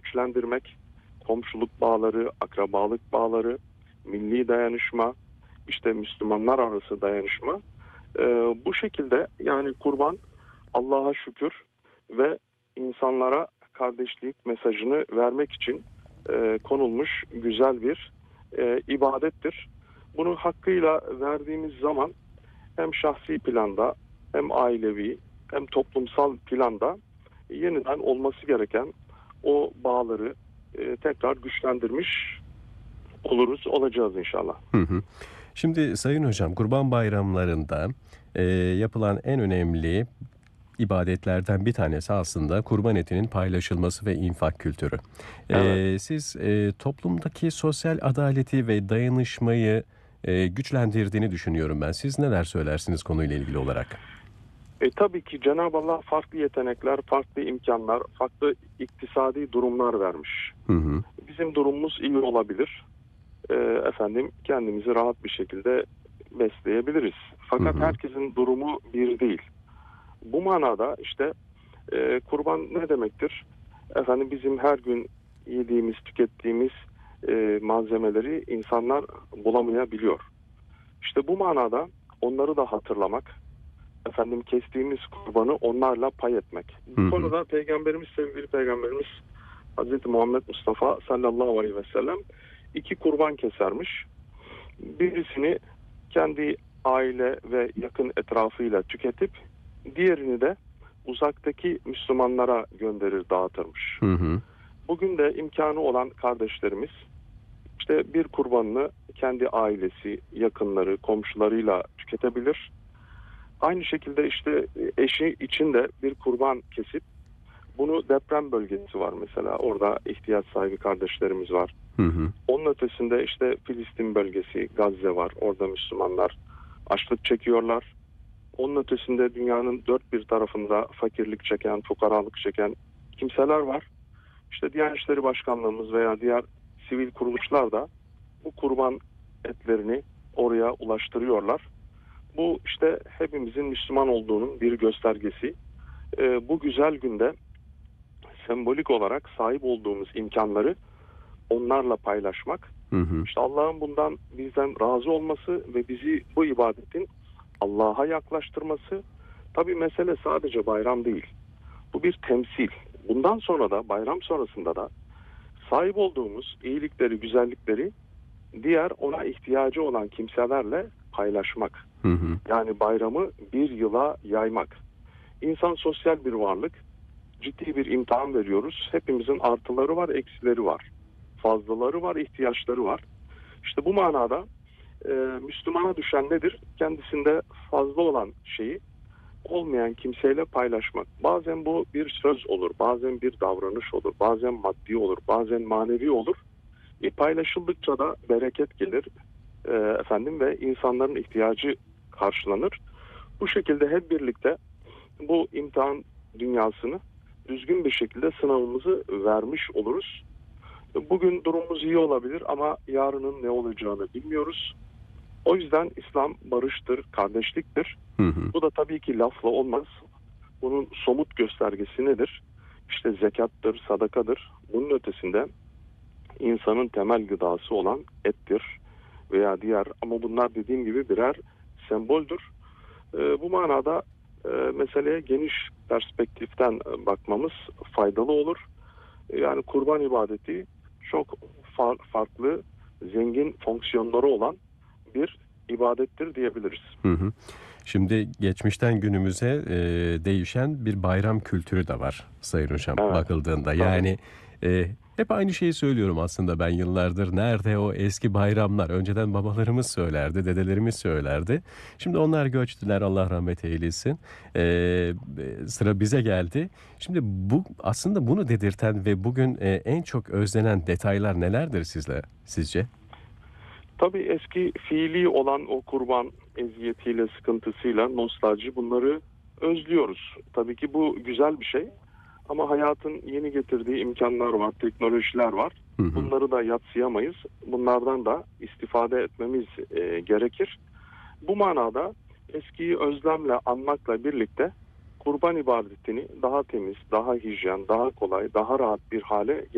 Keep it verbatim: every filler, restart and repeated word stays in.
güçlendirmek, komşuluk bağları, akrabalık bağları, milli dayanışma, işte Müslümanlar arası dayanışma. E, bu şekilde yani kurban Allah'a şükür ve insanlara kardeşlik mesajını vermek için e, konulmuş güzel bir e, ibadettir. Bunu hakkıyla verdiğimiz zaman hem şahsi planda hem ailevi hem toplumsal planda yeniden olması gereken o bağları e, tekrar güçlendirmiş oluruz, olacağız inşallah. Hı hı. Şimdi Sayın Hocam, Kurban Bayramlarında e, yapılan en önemli ibadetlerden bir tanesi aslında kurban etinin paylaşılması ve infak kültürü. Evet. E, siz e, toplumdaki sosyal adaleti ve dayanışmayı e, güçlendirdiğini düşünüyorum ben. Siz neler söylersiniz konuyla ilgili olarak? E, tabii ki Cenab-ı Allah farklı yetenekler, farklı imkanlar, farklı iktisadi durumlar vermiş. Hı hı. Bizim durumumuz iyi olabilir. E, efendim kendimizi rahat bir şekilde besleyebiliriz. Fakat Hı hı. herkesin durumu bir değil. Bu manada işte e, kurban ne demektir? Efendim bizim her gün yediğimiz, tükettiğimiz e, malzemeleri insanlar bulamayabiliyor. İşte bu manada onları da hatırlamak, efendim kestiğimiz kurbanı onlarla pay etmek. Hı Bu hı. konuda Peygamberimiz, sevgili Peygamberimiz Hazreti Muhammed Mustafa sallallahu aleyhi ve sellem iki kurban kesermiş. Birisini kendi aile ve yakın etrafıyla tüketip diğerini de uzaktaki Müslümanlara gönderir, dağıtırmış. Hı hı. Bugün de imkanı olan kardeşlerimiz işte bir kurbanını kendi ailesi, yakınları, komşularıyla tüketebilir. Aynı şekilde işte eşi için de bir kurban kesip bunu deprem bölgesi var mesela. Orada ihtiyaç sahibi kardeşlerimiz var. Hı hı. Onun ötesinde işte Filistin bölgesi, Gazze var. Orada Müslümanlar açlık çekiyorlar. Onun ötesinde dünyanın dört bir tarafında fakirlik çeken, fukaralık çeken kimseler var. İşte Diyanet İşleri Başkanlığımız veya diğer sivil kuruluşlar da bu kurban etlerini oraya ulaştırıyorlar. Bu işte hepimizin Müslüman olduğunun bir göstergesi. Ee, bu güzel günde sembolik olarak sahip olduğumuz imkanları onlarla paylaşmak, Hı hı. işte Allah'ın bundan bizden razı olması ve bizi bu ibadetin Allah'a yaklaştırması. Tabii mesele sadece bayram değil. Bu bir temsil. Bundan sonra da bayram sonrasında da sahip olduğumuz iyilikleri, güzellikleri diğer ona ihtiyacı olan kimselerle paylaşmak. Hı hı. Yani bayramı bir yıla yaymak. İnsan sosyal bir varlık. Ciddi bir imtihan veriyoruz. Hepimizin artıları var, eksileri var. Fazlaları var, ihtiyaçları var. İşte bu manada e, Müslümana düşen nedir? Kendisinde fazla olan şeyi olmayan kimseyle paylaşmak. Bazen bu bir söz olur, bazen bir davranış olur, bazen maddi olur, bazen manevi olur. E, paylaşıldıkça da bereket gelir e, efendim ve insanların ihtiyacı karşılanır. Bu şekilde hep birlikte bu imtihan dünyasını düzgün bir şekilde sınavımızı vermiş oluruz. Bugün durumumuz iyi olabilir ama yarının ne olacağını bilmiyoruz. O yüzden İslam barıştır, kardeşliktir. Hı hı. Bu da tabii ki lafla olmaz. Bunun somut göstergesi nedir? İşte zekattır, sadakadır. Bunun ötesinde insanın temel gıdası olan ettir veya diğer, ama bunlar dediğim gibi birer semboldür. Ee, bu manada e, meseleye geniş perspektiften bakmamız faydalı olur. Yani kurban ibadeti çok far, farklı, zengin fonksiyonları olan bir ibadettir diyebiliriz. Hı hı. Şimdi geçmişten günümüze e, değişen bir bayram kültürü de var Sayın Hocam Evet, bakıldığında. tabii. Yani e, hep aynı şeyi söylüyorum aslında ben yıllardır. Nerede o eski bayramlar? Önceden babalarımız söylerdi, dedelerimiz söylerdi. Şimdi onlar göçtüler, Allah rahmet eylesin. E, e, sıra bize geldi. Şimdi bu aslında bunu dedirten ve bugün e, en çok özlenen detaylar nelerdir sizle sizce? Tabii eski fiili olan o kurban eziyetiyle, sıkıntısıyla, nostalji, bunları özlüyoruz. Tabii ki bu güzel bir şey. Ama hayatın yeni getirdiği imkanlar var, teknolojiler var. Hı hı. Bunları da yadsıyamayız. Bunlardan da istifade etmemiz e, gerekir. Bu manada eskiyi özlemle anmakla birlikte kurban ibadetini daha temiz, daha hijyen, daha kolay, daha rahat bir hale